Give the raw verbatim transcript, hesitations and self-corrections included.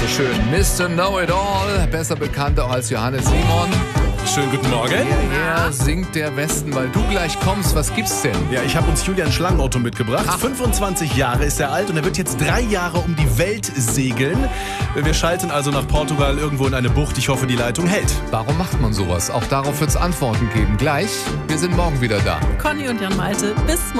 Dankeschön. Mister Know-It-All, besser bekannt auch als Johannes Simon. Schönen guten Morgen. Hierher singt der Westen, weil du gleich kommst. Was gibt's denn? Ja, ich habe uns Julian Schlangenauto mitgebracht. Ach. fünfundzwanzig Jahre ist er alt und er wird jetzt drei Jahre um die Welt segeln. Wir schalten also nach Portugal irgendwo in eine Bucht. Ich hoffe, die Leitung hält. Warum macht man sowas? Auch darauf wird's Antworten geben. Gleich, wir sind morgen wieder da. Conny und Jan Malte, bis morgen.